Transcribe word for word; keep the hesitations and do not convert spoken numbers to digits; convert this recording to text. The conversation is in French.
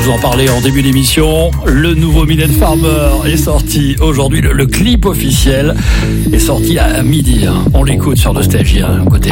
vous en parlais en début d'émission. Le nouveau Mylène Farmer est sorti aujourd'hui. Le, le clip officiel est sorti à midi. On l'écoute sur Nostalgie, côté